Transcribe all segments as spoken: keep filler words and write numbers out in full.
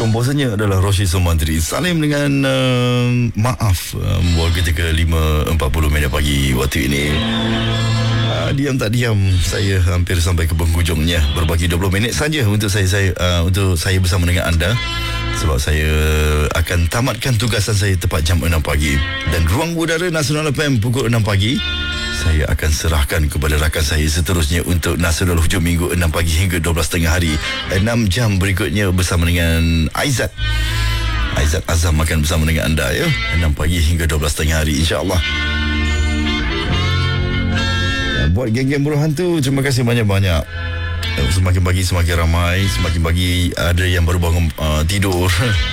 Komposernya adalah Roshi Sumantri. Salim dengan uh, maaf um, warga ketika lima empat puluh minit pagi waktu ini. Uh, diam tak diam, saya hampir sampai ke penghujungnya. Berbagi dua puluh minit saja untuk saya, saya uh, untuk saya bersama dengan anda. Sebab saya akan tamatkan tugasan saya tepat jam enam pagi. Dan ruang udara Nasional F M pukul enam pagi saya akan serahkan kepada rakan saya seterusnya untuk Nasional Hujung Minggu enam pagi hingga dua belas tiga puluh hari. enam jam berikutnya bersama dengan Aizat. Aizat Azam akan bersama dengan anda ya. enam pagi hingga dua belas tiga puluh hari insya-Allah. Buat geng-geng buruh hantu, terima kasih banyak-banyak. Semakin pagi semakin ramai, semakin pagi ada yang baru bangun uh, tidur.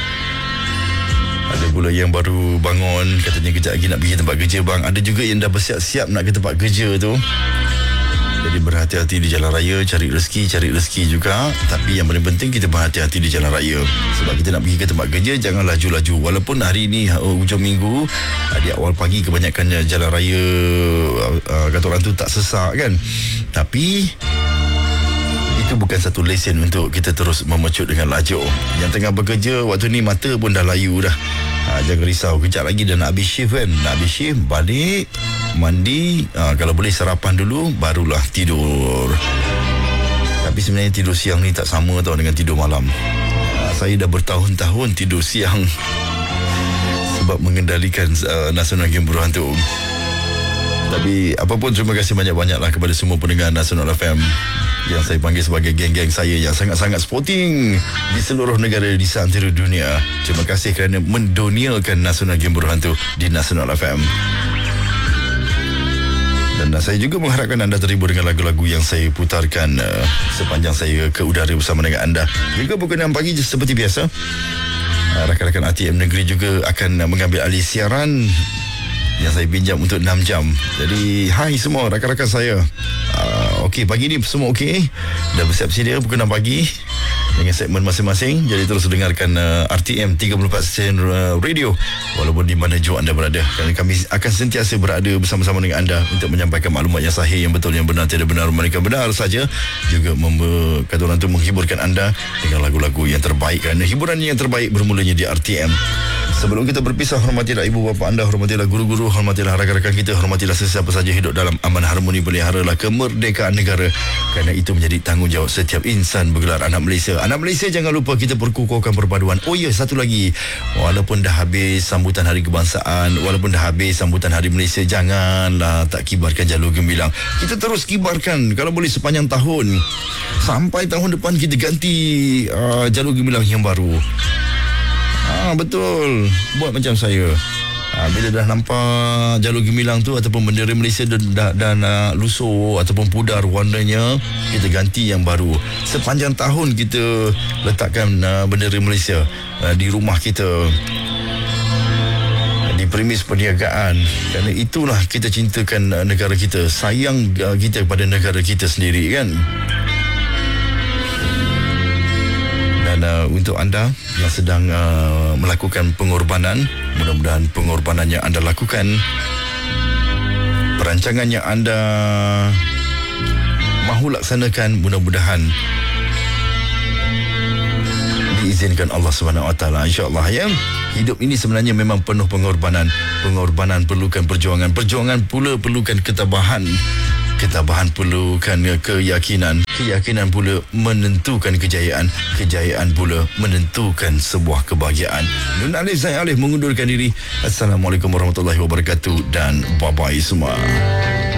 Ada pula yang baru bangun, katanya kejap lagi nak pergi tempat kerja bang. Ada juga yang dah bersiap-siap nak ke tempat kerja tu. Jadi berhati-hati di jalan raya, cari rezeki, cari rezeki juga. Tapi yang paling penting kita berhati-hati di jalan raya. Sebab kita nak pergi ke tempat kerja, jangan laju-laju. Walaupun hari ni uh, hujung minggu, uh, di awal pagi kebanyakan jalan raya uh, uh, kata orang tu tak sesak kan. Tapi itu bukan satu lesen untuk kita terus memecut dengan laju. Yang tengah bekerja waktu ni mata pun dah layu dah. Ha, jangan risau, kejap lagi dah nak habis shift kan. Nak habis shift, balik, mandi, ha, kalau boleh sarapan dulu, barulah tidur. Tapi sebenarnya tidur siang ni tak sama tau dengan tidur malam. Ha, saya dah bertahun-tahun tidur siang sebab mengendalikan uh, Nasional Game Buruh Hantu. Tapi apapun, terima kasih banyak-banyaklah kepada semua pendengar Nasional F M yang saya panggil sebagai geng-geng saya yang sangat-sangat sporting di seluruh negara di seantero dunia. Terima kasih kerana mendoniakan Nasional Game Buruh Hantu di Nasional F M. Dan saya juga mengharapkan anda terhibur dengan lagu-lagu yang saya putarkan uh, sepanjang saya ke udara bersama dengan anda. Juga pukul enam pagi seperti biasa, uh, rakan-rakan A T M Negeri juga akan uh, mengambil alih siaran yang saya pinjam untuk enam jam. Jadi hai semua rakan-rakan saya. uh, Okey, pagi ni semua okey. Dah bersiap sedia pukul enam pagi dengan segmen masing-masing. Jadi terus dengarkan uh, R T M tiga puluh empat stesen uh, radio walaupun di mana jua anda berada. Kerana kami akan sentiasa berada bersama-sama dengan anda untuk menyampaikan maklumat yang sahih, yang betul, yang benar, tiada benar mereka benar saja. Juga mem- kata orang tu menghiburkan anda dengan lagu-lagu yang terbaik. Kerana hiburan yang terbaik bermulanya di R T M. Sebelum kita berpisah, hormatilah ibu bapa anda, hormatilah guru-guru, hormatilah rakan-rakan kita, hormatilah sesiapa saja hidup dalam aman harmoni, peliharalah kemerdekaan negara. Kerana itu menjadi tanggungjawab setiap insan bergelar anak Malaysia. Anak Malaysia, jangan lupa kita perkukuhkan perpaduan. Oh ya, satu lagi. Walaupun dah habis sambutan Hari Kebangsaan, walaupun dah habis sambutan Hari Malaysia, janganlah tak kibarkan jalur gemilang. Kita terus kibarkan kalau boleh sepanjang tahun. Sampai tahun depan kita ganti uh, jalur gemilang yang baru. Ah, betul. Buat macam saya. Ah, bila dah nampak jalur gemilang tu ataupun bendera Malaysia dah, dah, dah nak lusuh ataupun pudar warnanya, kita ganti yang baru. Sepanjang tahun kita letakkan uh, bendera Malaysia uh, di rumah kita, di premis perniagaan. Kerana itulah kita cintakan uh, negara kita, sayang uh, kita kepada negara kita sendiri kan. Dan uh, untuk anda yang sedang uh, melakukan pengorbanan, mudah-mudahan pengorbanan yang anda lakukan, perancangan yang anda mahu laksanakan, mudah-mudahan diizinkan Allah Subhanahu Wa Taala, insya-Allah ya. Hidup ini sebenarnya memang penuh pengorbanan. Pengorbanan perlukan perjuangan, perjuangan pula perlukan ketabahan. Ketabahan perlukan keyakinan. Keyakinan pula menentukan kejayaan. Kejayaan pula menentukan sebuah kebahagiaan. Nun Alif, saya Alif mengundurkan diri. Assalamualaikum warahmatullahi wabarakatuh dan bye-bye semua.